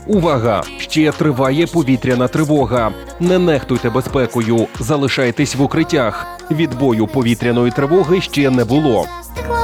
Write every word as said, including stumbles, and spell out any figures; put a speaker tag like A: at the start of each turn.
A: Увага! Ще триває повітряна тривога. Не нехтуйте безпекою, залишайтесь в укриттях. Відбою повітряної тривоги ще не було.
B: Стекло